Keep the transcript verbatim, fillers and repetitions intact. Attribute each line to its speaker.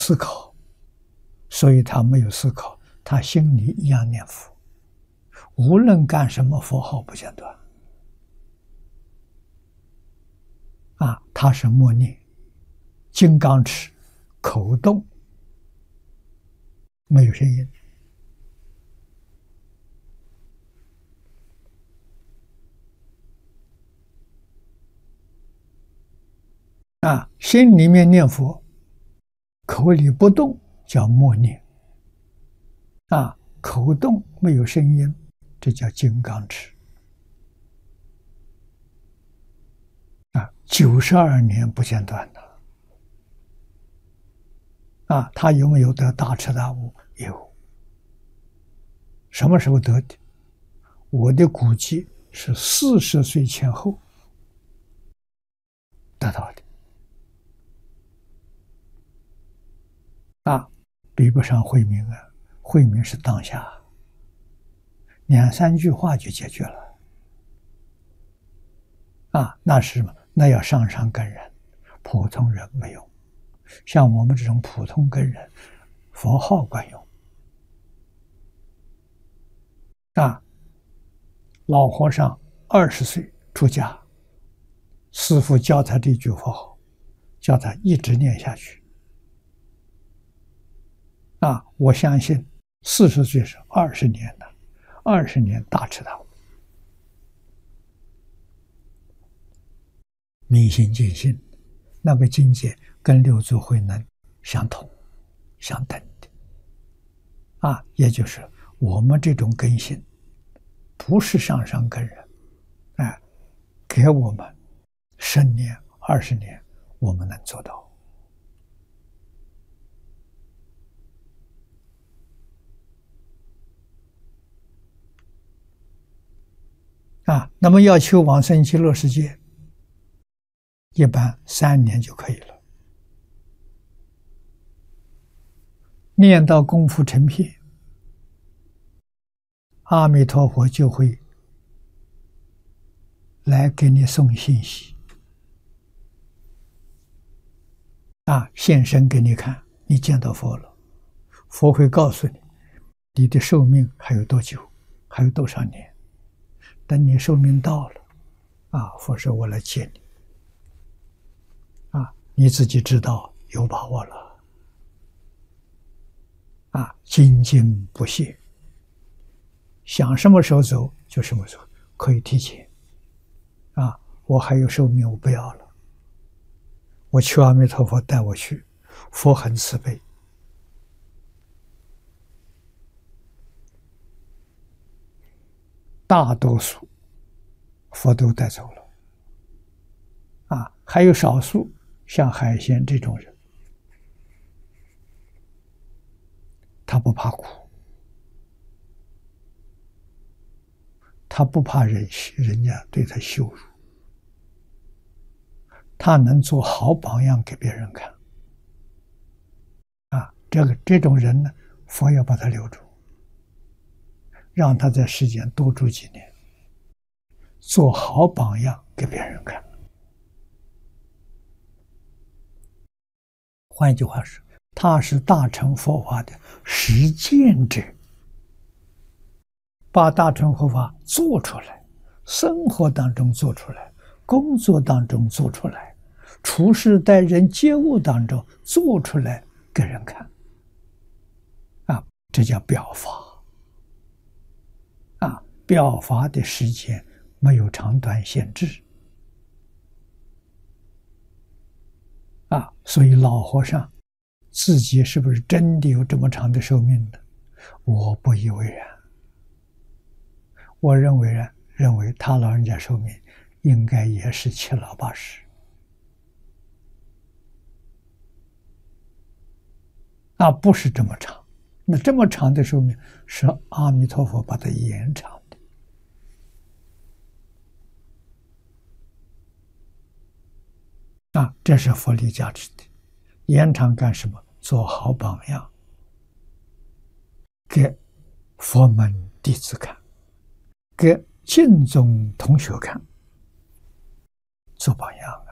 Speaker 1: 思考，所以他没有思考，他心里一样念佛，无论干什么佛号不间断。啊，他是默念，金刚持，口动，没有声音。啊，心里面念佛，口里不动叫默念。啊，口动没有声音，这叫金刚持。啊，九十二年不间断的。啊，他有没有得大彻大悟？有。什么时候得的？我的估计是四十岁前后得到的。啊，比不上慧明啊，慧明是当下，两三句话就解决了。啊，那是什么？那要上上根人，普通人没用。像我们这种普通根人，佛号管用。啊，老和尚二十岁出家，师父教他这句佛号，叫他一直念下去。啊，我相信四十岁是二十年的，二十年大彻大悟，明心见性，那个境界跟六祖慧能相同、相等的。啊，也就是我们这种根性，不是上上根人，哎，给我们十年、二十年，我们能做到。啊，那么要求往生极乐世界，一般三年就可以了。念到功夫成片，阿弥陀佛就会来给你送信息，啊，现身给你看，你见到佛了，佛会告诉你，你的寿命还有多久，还有多少年。等你寿命到了，啊，佛说我来接你，啊，你自己知道有把握了，啊，精进不懈，想什么时候走就什么时候，可以提前。啊，我还有寿命，我不要了，我求阿弥陀佛带我去，佛很慈悲。大多数佛都带走了，啊，还有少数像海鲜这种人，他不怕苦，他不怕人人家对他羞辱，他能做好榜样给别人看。啊，这个这种人呢，佛要把他留住，让他在世间多住几年，做好榜样给别人看。换一句话说，他是大乘佛法的实践者，把大乘佛法做出来，生活当中做出来，工作当中做出来，处事待人接物当中做出来给人看。啊，这叫表法。啊，表法的时间没有长短限制。啊，所以老和尚自己是不是真的有这么长的寿命呢？我不以为然。我认为呢，认为他老人家寿命应该也是七老八十。那不是这么长。那这么长的寿命是阿弥陀佛把它延长的。啊，这是佛力加持的。延长干什么？做好榜样，给佛门弟子看，给净宗同学看，做榜样啊。